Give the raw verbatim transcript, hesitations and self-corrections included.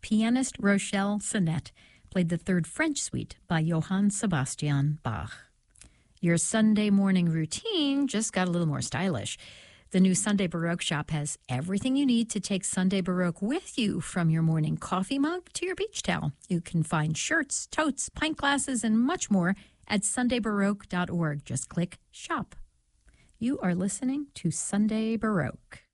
pianist Rochelle Sonnet played the Third French Suite by Johann Sebastian Bach. Your Sunday morning routine just got a little more stylish. The new Sunday Baroque shop has everything you need to take Sunday Baroque with you, from your morning coffee mug to your beach towel. You can find shirts, totes, pint glasses, and much more at sunday baroque dot org. Just click shop. You are listening to Sunday Baroque.